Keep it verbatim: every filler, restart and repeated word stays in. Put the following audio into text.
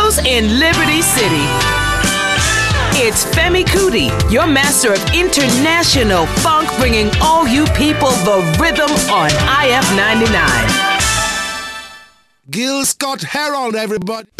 Studios in Liberty City. It's Femi Kuti, your master of international funk, bringing all you people the rhythm on I F ninety-nine. Gil Scott Heron, everybody.